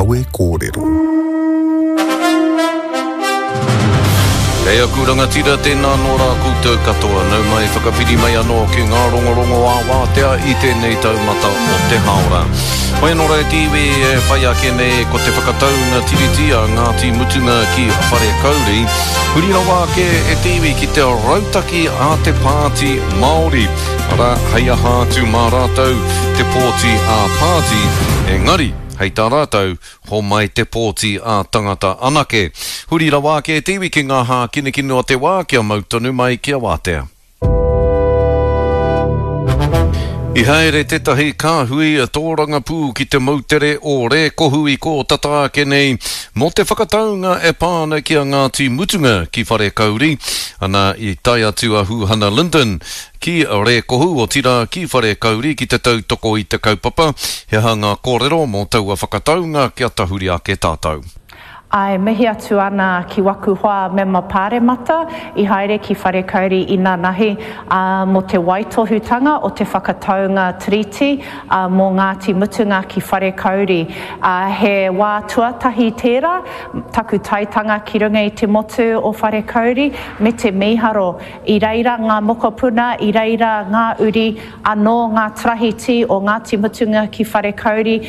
Awe kōrero. Kei aku rangatira tēnā nō rā koutou katoa, nau mai whakapiri mai anō ki ngā rongorongo a wātea i tēnei taumata o te haora. Hoi anō rā tīwe whai ake nei ko te whakataunga tiritia Ngāti Mutunga ki Whare Kauri. Huri rawa ke e tīwe ki te rautaki a te pāti Māori. Ara hei aha tu mā rātou te pōti a pāti. Engari, hei tā rātou, ho mai te pōti a tangata anake. Huri rawa ke tiwi ki ngā hā kinekino a te wā kia mautonu mai kia wātea. I haere tetahi kāhui a tōranga pū ki te mautere o re kohui ko tata ake nei mo te whakataunga e pāna ki a Ngāti Mutunga ki Whare Kauri ana i tai atu a Hana Linden ki a re kohu o tira ki Whare Kauri ki te tautoko i te kaupapa he hanga kōrero mo taua whakataunga ki a tahuri ake tātou. Ai mihi atu ana ki waku hoa me mapare mata I haere ki Whare Kauri I nā nahi mo te waitohutanga o te whakataunga tiriti mō Ngāti Mutunga ki Whare Kauri. He wā tuatahi tērā, taku taitanga ki runga I te motu o Whare Kauri me te miharo. I reira ngā mokopuna, I reira ngā uri anō ngā trahiti o Ngāti Mutunga ki Whare Kauri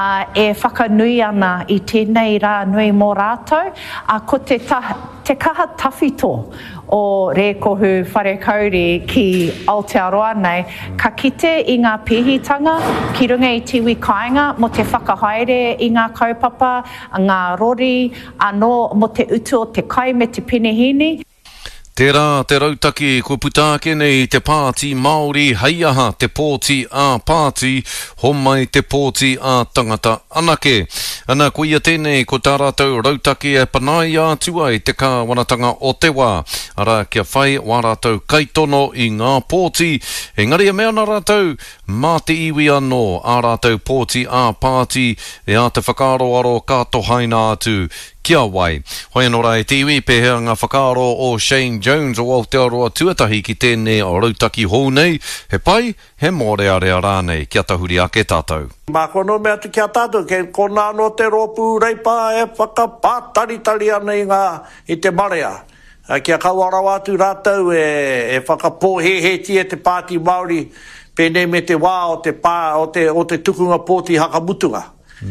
e whakanui ana I tēnei rā nui mō rātou, ko te kaha tawhito o re kohu Whare Kauri ki Aotearoa nei, ka kite I ngā pihitanga ki runga I tiwi kāinga mo te whakahaere I ngā kaupapa, ngā rori, anō mo te utu o te kai me te pinehini. Tērā te rautaki ko putaake nei te pāti Māori hei aha te pōti a pāti, ho mai te pōti a tangata anake. Ana ko ia tēnei ko tā rātou rautaki e panai atu ai te kāwanatanga o te wā. Ara kia whai wā rātou kaitono I ngā pōti. Engari e mea nā rātou, mā te iwi anō a rātou pōti a pāti e a te whakaroaro kātohaina atu. Kia wai. Hoi anō rai tiwi pēhea ngā whakaaro o Shane Jones o Aotearoa tuatahi ki tēnei o rautaki hou nei. He pai, he mōrearea rānei. Kia tahuri ake tātou. Mā kono mea te kia tātou, ke kona no te rōpū reipa e whakapātaritari ana I te marea. Kia kauarau atu rātou e whakapōheheti e te pāti Māori pēnei me te wā o te tukunga pōti Hakamutunga.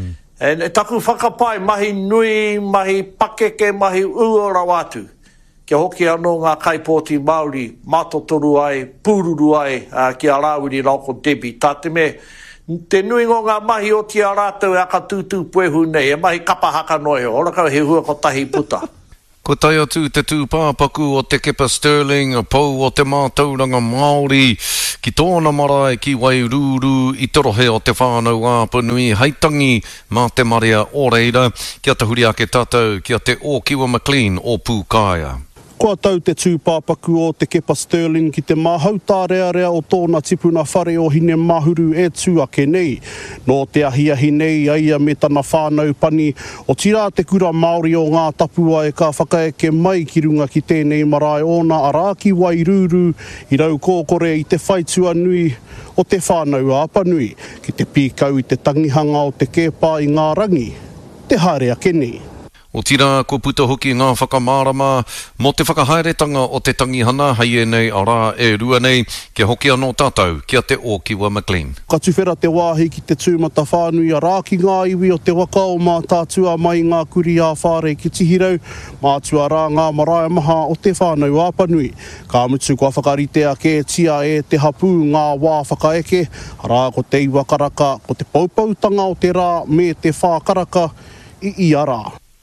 E taku whakapai, mahi nui, mahi pakeke, mahi uora watu. Kia hoki anō ngā kaipōti Māori, mātotoru ai, pūruru ai, ki a Rāwiri Rauko Debbie. Tā te me, te nui ngō ngā mahi o tia rātou e aka tūtū puehu nei, e mahi kapahaka noi, ora kau he hua ko tahi puta. Ko tai atu te tūpāpaku o te Kepa Sterling, a pou o te mātauranga Māori, ki tōna marae ki Wairuru, I torohe o te whānau āpanui, heitangi mā te marea o reira, kia tahuri ake tātou, kia te o Kiwa McLean o Pūkāia. Kua tau te tūpāpaku o te Kepa Sterling ki te mahauta rea o tōna tipuna whare o hine mahuru e tū ake nei. Nō te ahi nei aia me tana whānau pani o tira te kura Māori o ngā tapua e ka whakaeke mai ki runga ki tēnei marae ona araki Wairuru I rau kōkore I te whaitua nui o te whānau āpanui ki te pīkau I te tangihanga o te kepa I ngā rangi. Te haere ake nei. O tira ko puta hoki ngā whakamārama mo te whakahaeretanga o te tangihana hei e nei a rā e rua nei kia hoki anō tātou kia te o Kiwa McLean. Ka tuwhera te wāhi ki te tūmata whānui a rā ki ngā iwi o te waka o mā tātua mai ngā kuri a whāre ki tihirau, mātua rā ngā marae maha o te whānau āpanui. Ka mutu kua whakarite ake tia e te hapū ngā wā whakaeke, rā ko te iwakaraka, ko te paupautanga o te rā me te whākaraka I ara.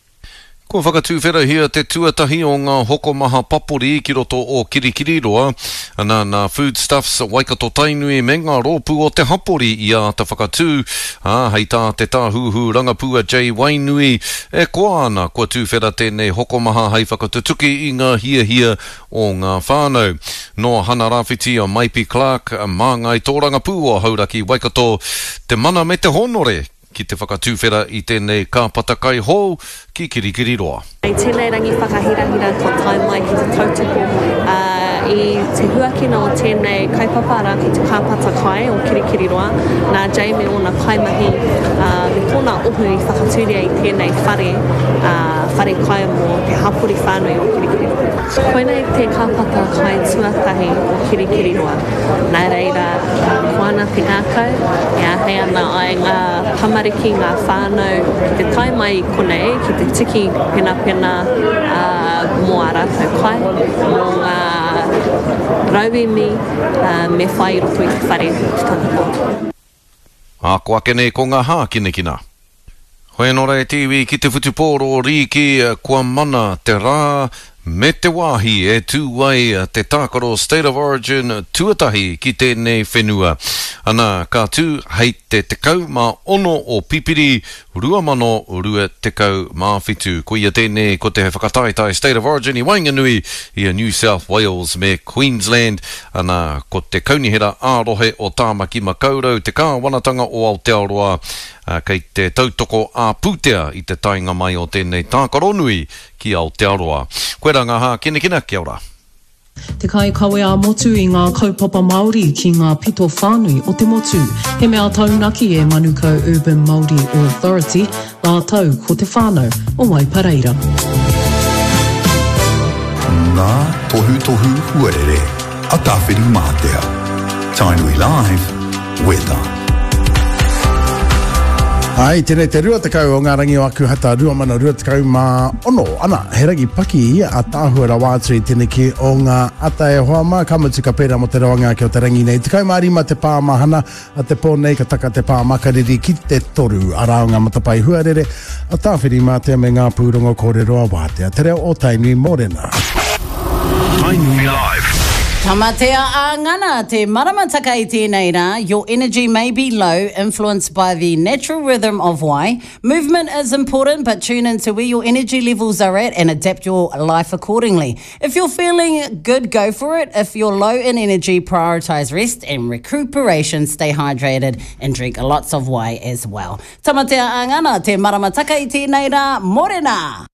Ko whakatūwhera hia te tuatahi o ngā hokomaha papori ki roto o Kirikiriroa, ana nā Foodstuffs Waikato Tainui me ngā rōpū o te hapori I a te whakatū, hei tā te tāhuhu rangapua Jay Wainui, e koa ana kua tūwhera tēnei hokomaha hei whakatutuki I ngā hia o ngā whānau. No hana rāwhiti o Maipi Clark, mā ngai tō rangapū o Hauraki Waikato, te mana me te honore, ki te whakatūwhera I tēnei kāpatakai hou ki Kirikiriroa. Tēnei rangi whakahirahira ko tai mai ki te tautoko I te huakina o tēnei kaipapara ki te kāpata kai o Kirikiriroa, nā Jamie o nā kaimahi me tōna ohu I whakaturia I tēnei whare kai mō te hapuri whānui o Kirikiriroa. Koina I te kāpata kai tuatahi o Kirikiriroa, nā reira koana te ngākau, e ahei ana ai ngā tamariki, ngā whānau, ki te tai mai konei, ki te tiki pena mō a rātou kai, mō ngā rauemi me whai roto I te whare ki tāna. A koa kene ko ngā hā kinekina. Hoi nō rei tiwi ki te whutupōro riki kua mana te rā me te wāhi e tūwai te tākaro State of Origin tuatahi ki tēnei whenua. Ana ka tū hei te tekau mā ono o pipiri, rua mano rua tekau mā whitu. Ko ia tēnei ko te he whakataitai State of Origin I Wainganui I New South Wales me Queensland. Ana ko te kaunihera ārohe o Tāmaki Makaurau, te kāwanatanga o Aotearoa, kei te tautoko a Pūtea I te tainga mai o tēnei tākaronui ki Aotearoa. Koe rā ngā hā kinekina, kia ora. Te kai kawe a motu I ngā kaupapa Māori ki ngā pito whānui o te motu. He mea taunaki e Manukau Urban Māori Authority, la tau ko te whānau o Waipareira. Ngā tohu huarere, a tāwhiru mātea. Tainui Live, weather. Ai, tēnei te rua tekau o ngā rangi o aku hata rua mana rua tekau mā ono. Ana, he rangi paki ia a tāhua wāturi tēnei ki o ngā ata e hoa mā kamutuka pēra mo te rawanga ki o te rangi nei. Tekau mā rima te pāmahana a te pōnei ka taka te pāmakariri ki te toru a raunga matapai huarere a tāwhiri mātea me ngā pūrongo kōreroa wātea. Te reo o Tainui Morena. Tainui Live. Tamatea a ngana te maramataka I tēnei rā. Your energy may be low, influenced by the natural rhythm of why. Movement is important, but tune into where your energy levels are at and adapt your life accordingly. If you're feeling good, go for it. If you're low in energy, prioritize rest and recuperation. Stay hydrated and drink lots of why as well. Tamatea a ngana te maramataka I tēnei rā. Morena!